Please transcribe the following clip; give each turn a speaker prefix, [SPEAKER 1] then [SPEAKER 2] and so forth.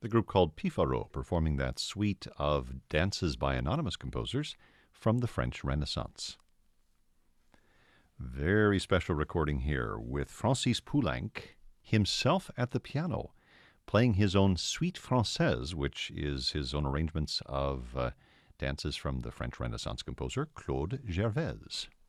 [SPEAKER 1] The group called Pifaro, performing that suite of dances by anonymous composers from the French Renaissance. Very special recording here with Francis Poulenc himself at the piano, playing his own Suite Française, which is his own arrangements of dances from the French Renaissance composer Claude Gervaise.